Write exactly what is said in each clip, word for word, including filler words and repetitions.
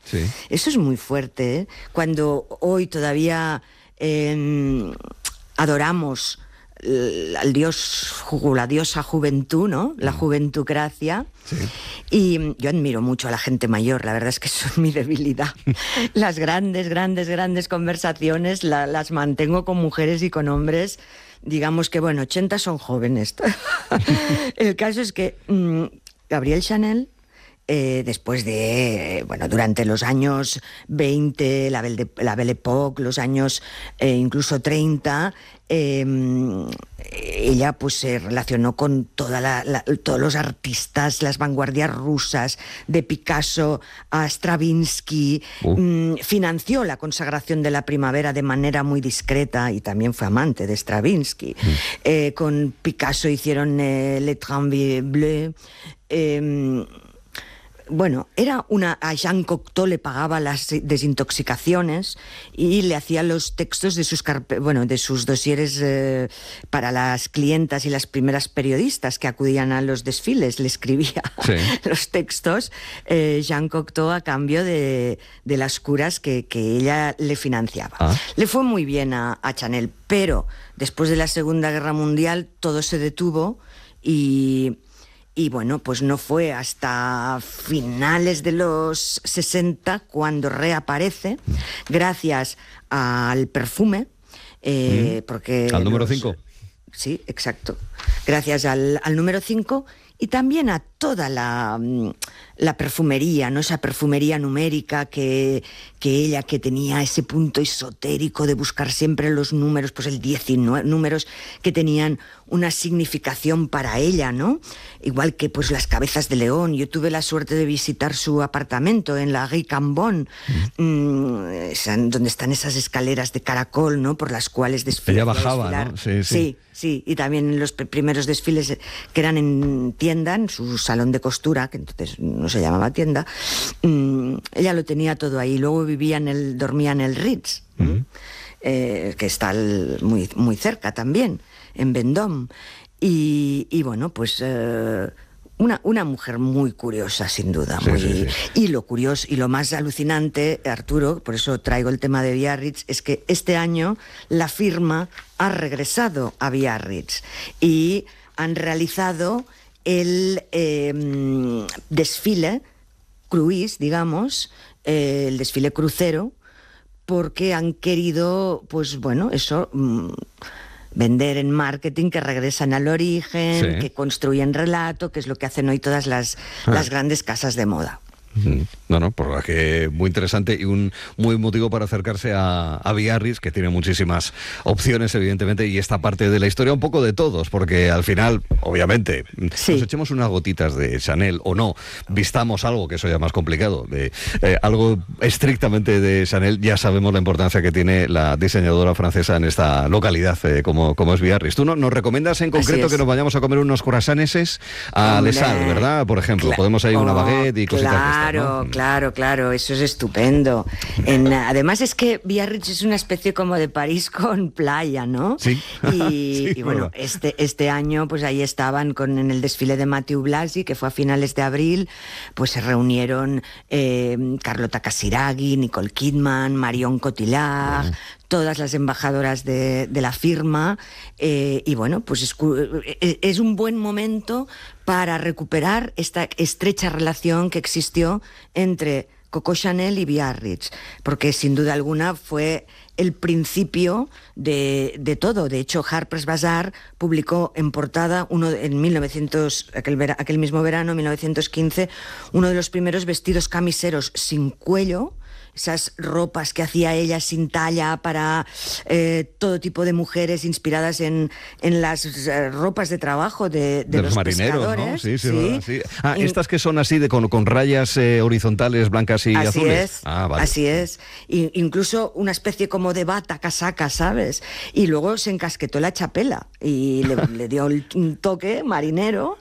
Sí. Eso es muy fuerte, ¿eh? Cuando hoy todavía eh, adoramos al dios, la diosa juventud, ¿no? La juventucracia. Sí. Y yo admiro mucho a la gente mayor, la verdad es que eso es mi debilidad. Las grandes, grandes, grandes conversaciones la, las mantengo con mujeres y con hombres. Digamos que, bueno, ochenta son jóvenes. El caso es que mmm, Gabrielle Chanel, Eh, después de, bueno, durante los años veinte, la Belle, de, la Belle Époque, los años eh, incluso treinta, eh, ella pues se relacionó con toda la, la, todos los artistas, las vanguardias rusas, de Picasso a Stravinsky, uh. mmm, financió la consagración de la primavera de manera muy discreta y también fue amante de Stravinsky. Uh. Eh, con Picasso hicieron eh, Le Tramway Bleu. Eh, Bueno, era una... A Jean Cocteau le pagaba las desintoxicaciones y le hacía los textos de sus carpe, bueno, de sus dosieres eh, para las clientas y las primeras periodistas que acudían a los desfiles. Le escribía sí. los textos eh, Jean Cocteau a cambio de, de las curas que, que ella le financiaba. Ah. Le fue muy bien a, a Chanel, pero después de la Segunda Guerra Mundial todo se detuvo y... Y bueno, pues no fue hasta finales de los sesenta cuando reaparece, gracias al perfume, eh, mm. porque... Al número los... cinco. Sí, exacto. Gracias al, al número cinco y también a toda la, la perfumería, ¿no? Esa perfumería numérica que, que ella, que tenía ese punto esotérico de buscar siempre los números, pues el diecinueve, números que tenían una significación para ella, ¿no? Igual que pues las cabezas de león. Yo tuve la suerte de visitar su apartamento en la Rue Cambon, mm. mmm, donde están esas escaleras de caracol, ¿no? Por las cuales desfilaba. Ella bajaba, ¿no? Sí, sí. Sí, sí, y también los primeros desfiles que eran en tienda, en su salón de costura, que entonces no se llamaba tienda, mmm, ella lo tenía todo ahí. Luego vivía en el, dormía en el Ritz, mm. eh, que está el, muy, muy cerca también, en Vendôme. Y, y bueno, pues eh, una, una mujer muy curiosa, sin duda. Sí, muy, sí, sí. Y lo curioso y lo más alucinante, Arturo, por eso traigo el tema de Biarritz, es que este año la firma ha regresado a Biarritz y han realizado el eh, desfile cruise, digamos, eh, el desfile crucero, porque han querido, pues bueno, eso... Mmm, vender en marketing, que regresan al origen, sí. que construyen relato, que es lo que hacen hoy todas las, ah. las grandes casas de moda. No, no, por lo que muy interesante y un muy motivo para acercarse a, a Biarritz, que tiene muchísimas opciones, evidentemente, y esta parte de la historia un poco de todos, porque al final, obviamente, sí. nos echemos unas gotitas de Chanel o no, vistamos algo, que eso ya es más complicado, de eh, algo estrictamente de Chanel, ya sabemos la importancia que tiene la diseñadora francesa en esta localidad eh, como, como es Biarritz. ¿Tú no, nos recomiendas en concreto que nos vayamos a comer unos croissaneses a Les Halles, ¿verdad? Por ejemplo, podemos ir a una baguette y cositas claro. de Claro, ¿no? claro, claro, eso es estupendo. En, además es que Biarritz es una especie como de París con playa, ¿no? Sí. Y, sí, y bueno, este, este año pues ahí estaban con, en el desfile de Mathieu Blasi, que fue a finales de abril, pues se reunieron eh, Carlota Casiraghi, Nicole Kidman, Marion Cotillard... Bueno. Todas las embajadoras de, de la firma, eh, y bueno, pues es, es un buen momento para recuperar esta estrecha relación que existió entre Coco Chanel y Biarritz, porque sin duda alguna fue el principio de, de todo. De hecho, Harper's Bazaar publicó en portada uno en mil novecientos, aquel, vera, aquel mismo verano, mil novecientos quince, uno de los primeros vestidos camiseros sin cuello, esas ropas que hacía ella sin talla para eh, todo tipo de mujeres inspiradas en, en las eh, ropas de trabajo de, de, de los, los marineros, ¿no? Sí, sí, sí. sí. Ah, y, estas que son así de con, con rayas eh, horizontales blancas y así azules. Es, ah, vale. Así es. Y, incluso una especie como de bata, casaca, ¿sabes? Y luego se encasquetó la chapela y le, le dio un toque marinero,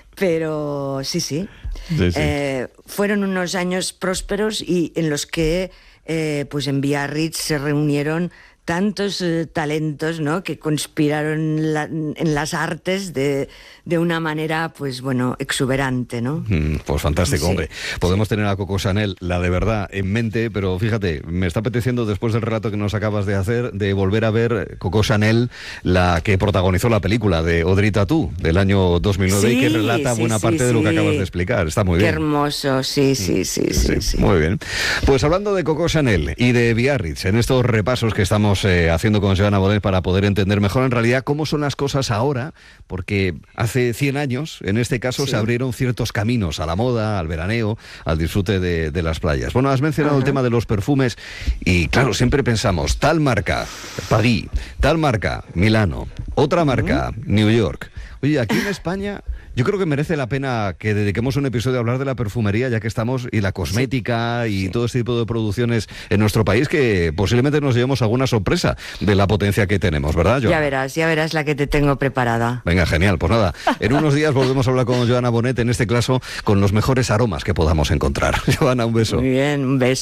pero sí, sí. Sí, sí. Eh, fueron unos años prósperos y en los que eh, pues en Biarritz se reunieron tantos eh, talentos, ¿no?, que conspiraron la, en las artes de, de una manera, pues bueno, exuberante, ¿no? Mm, pues fantástico, sí, hombre. Podemos sí. tener a Coco Chanel, la de verdad, en mente, pero fíjate, me está apeteciendo, después del relato que nos acabas de hacer, de volver a ver Coco Chanel, la que protagonizó la película de Audrey Tautou, del año dos mil nueve, sí, y que relata sí, buena sí, parte sí. de lo que acabas de explicar. Está muy Qué bien. Qué hermoso, sí, sí, sí, sí, sí, sí. Muy bien. Pues hablando de Coco Chanel y de Biarritz, en estos repasos que estamos Eh, haciendo con Joana Bonet para poder entender mejor en realidad cómo son las cosas ahora, porque hace cien años, en este caso, sí. se abrieron ciertos caminos a la moda, al veraneo, al disfrute de, de las playas. Bueno, has mencionado uh-huh. el tema de los perfumes y claro, siempre pensamos, tal marca, París, tal marca, Milano, otra marca, uh-huh. New York. Oye, aquí en España yo creo que merece la pena que dediquemos un episodio a hablar de la perfumería, ya que estamos, y la cosmética, sí, y sí. todo este tipo de producciones en nuestro país, que posiblemente nos llevemos alguna sorpresa de la potencia que tenemos, ¿verdad, Joana? Ya verás, ya verás la que te tengo preparada. Venga, genial, pues nada, en unos días volvemos a hablar con Joana Bonet, en este caso, con los mejores aromas que podamos encontrar. Joana, un beso. Muy bien, un beso.